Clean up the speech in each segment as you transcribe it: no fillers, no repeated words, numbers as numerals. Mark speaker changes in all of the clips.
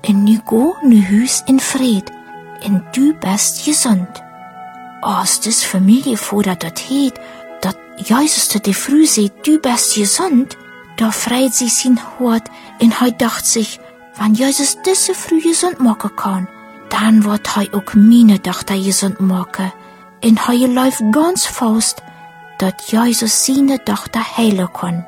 Speaker 1: En nu gå nu huis in vrede, en du best gezond. Als dus familievader dat heet, dat Jezus te de früh seht, du best gezond, da freit sie sein Hort, en hij dacht sich, wenn Jesus diese früh gezond maken kan, dann wird hij ook meine Tochter gezond maken. En hij läuft ganz fast, dat Jesus seine Tochter heilen kann.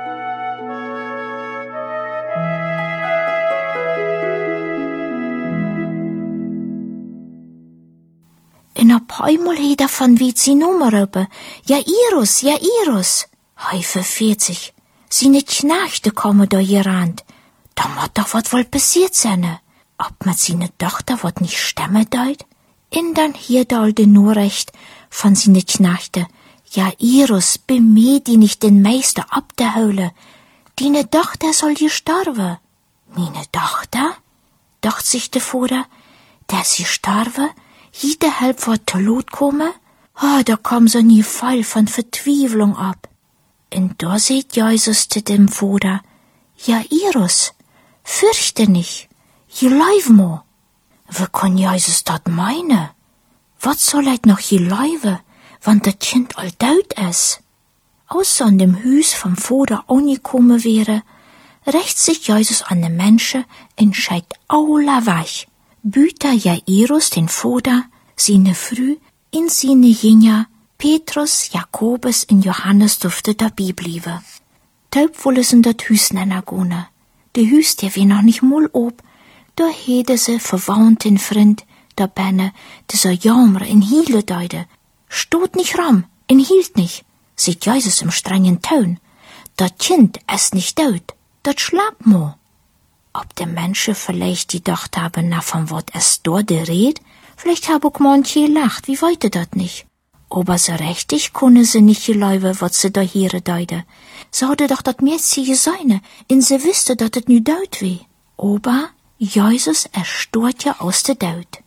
Speaker 1: En op einmal heet van wie sie Nummer roepen, Jairus. Hij verfehlt sich. Seine Knechte kommen da gerannt. Da moet doch wat wohl passiert sein. Ob mit seine Tochter wat nicht stemmen deut? En dan hiert al de Nachricht von seine Knechte. Jairus, bemühe die nicht den Meister abzuholen. Deine Tochter soll gestorben. Meine Tochter? Dacht sich der Vater, der sie gestorben? Jede halb wat te lot komme? Da kam so nie Fall von Vertwievelung ab. Und da seht Jesus zu dem Vater, Jairus, fürchte nicht, geleif mo. Wie kann Jesus dat meine? Wat soll eit noch geleive, wann dat Kind all dood is? Außer an dem Hüs vom Vater angekommen wäre, rächt sich Jesus an den Menschen und scheit alle weg. Büter Jairus den Vater, seine Früh in seine Jünger, Petrus, Jakobus und Johannes durfte dabei bleiben. Taub wollen sie dat Hüs nennen gehen. De Hüs, der wie noch nicht mal ob, da hätte sie verwandten Freund, da benne, der so jammer in Hiele deute. Stot nicht ram, in hielt nicht, sieht Jesus im strengen Ton. Dat Kind ist nicht tot, dat schlapp mo. Ob der Menschen vielleicht gedacht haben, na von wat es dort red, vielleicht hab auch manche gelacht, wie weite dat nicht. Aber so richtig kunne sie nicht geläufe, wat sie da hier deute. Sie hatte doch dat Mädchen geseine, in sie wüsste, dat het nu dood weh. Aber Jesus erstorrt ja aus der Dood.